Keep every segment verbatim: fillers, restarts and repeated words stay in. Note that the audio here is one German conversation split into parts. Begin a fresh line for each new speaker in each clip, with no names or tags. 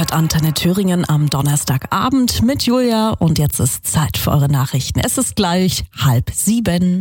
hört Antenne Thüringen am Donnerstagabend mit Julia und jetzt ist Zeit für eure Nachrichten. Es ist gleich halb sieben.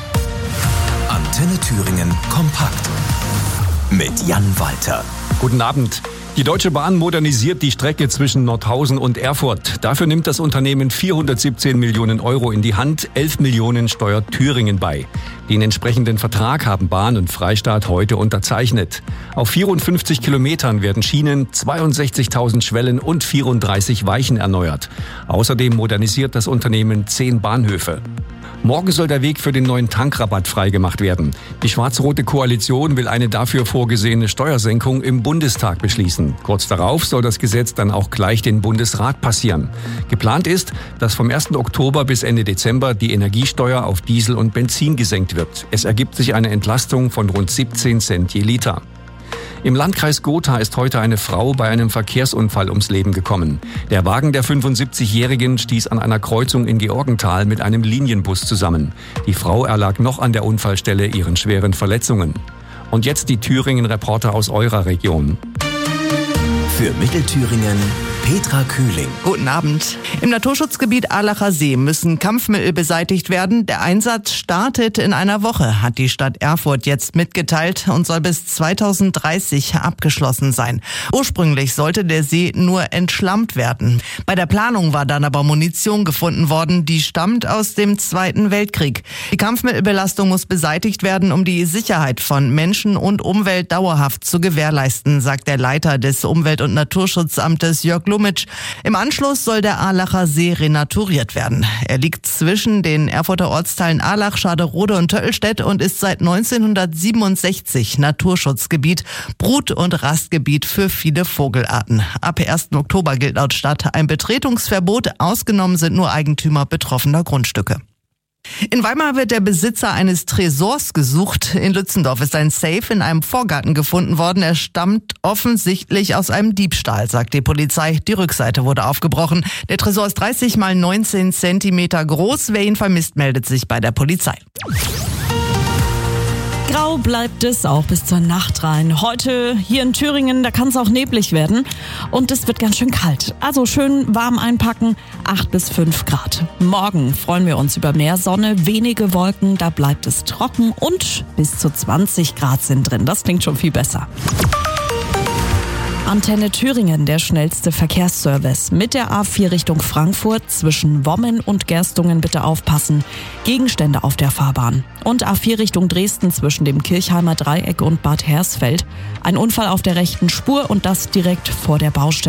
Antenne Thüringen kompakt mit Jan Walter.
Guten Abend. Die Deutsche Bahn modernisiert die Strecke zwischen Nordhausen und Erfurt. Dafür nimmt das Unternehmen vierhundertsiebzehn Millionen Euro in die Hand, elf Millionen steuert Thüringen bei. Den entsprechenden Vertrag haben Bahn und Freistaat heute unterzeichnet. Auf vierundfünfzig Kilometern werden Schienen, zweiundsechzigtausend Schwellen und vierunddreißig Weichen erneuert. Außerdem modernisiert das Unternehmen zehn Bahnhöfe. Morgen soll der Weg für den neuen Tankrabatt freigemacht werden. Die schwarz-rote Koalition will eine dafür vorgesehene Steuersenkung im Bundestag beschließen. Kurz darauf soll das Gesetz dann auch gleich den Bundesrat passieren. Geplant ist, dass vom ersten Oktober bis Ende Dezember die Energiesteuer auf Diesel und Benzin gesenkt wird. Es ergibt sich eine Entlastung von rund siebzehn Cent je Liter. Im Landkreis Gotha ist heute eine Frau bei einem Verkehrsunfall ums Leben gekommen. Der Wagen der fünfundsiebzigjährigen stieß an einer Kreuzung in Georgenthal mit einem Linienbus zusammen. Die Frau erlag noch an der Unfallstelle ihren schweren Verletzungen. Und jetzt die Thüringen-Reporter aus eurer Region.
Für Mittelthüringen Petra Kühling.
Guten Abend. Im Naturschutzgebiet Ahlacher See müssen Kampfmittel beseitigt werden. Der Einsatz startet in einer Woche, hat die Stadt Erfurt jetzt mitgeteilt und soll bis zweitausenddreißig abgeschlossen sein. Ursprünglich sollte der See nur entschlammt werden. Bei der Planung war dann aber Munition gefunden worden, die stammt aus dem Zweiten Weltkrieg. Die Kampfmittelbelastung muss beseitigt werden, um die Sicherheit von Menschen und Umwelt dauerhaft zu gewährleisten, sagt der Leiter des Umwelt- und Naturschutzamtes Jörg Lumitsch. Im Anschluss soll der Ahlacher See renaturiert werden. Er liegt zwischen den Erfurter Ortsteilen Ahlach, Schaderode und Töllstedt und ist seit neunzehnhundertsiebenundsechzig Naturschutzgebiet, Brut- und Rastgebiet für viele Vogelarten. Ab ersten Oktober gilt laut Stadt ein Betretungsverbot. Ausgenommen sind nur Eigentümer betroffener Grundstücke. In Weimar wird der Besitzer eines Tresors gesucht. In Lützendorf ist ein Safe in einem Vorgarten gefunden worden. Er stammt offensichtlich aus einem Diebstahl, sagt die Polizei. Die Rückseite wurde aufgebrochen. Der Tresor ist dreißig mal neunzehn Zentimeter groß. Wer ihn vermisst, meldet sich bei der Polizei.
Grau bleibt es auch bis zur Nacht rein. Heute hier in Thüringen, da kann es auch neblig werden und es wird ganz schön kalt. Also schön warm einpacken, acht bis fünf Grad. Morgen freuen wir uns über mehr Sonne, wenige Wolken, da bleibt es trocken und bis zu zwanzig Grad sind drin. Das klingt schon viel besser. Antenne Thüringen, der schnellste Verkehrsservice. Mit der A vier Richtung Frankfurt zwischen Wommen und Gerstungen bitte aufpassen. Gegenstände auf der Fahrbahn. Und A vier Richtung Dresden zwischen dem Kirchheimer Dreieck und Bad Hersfeld. Ein Unfall auf der rechten Spur und das direkt vor der Baustelle.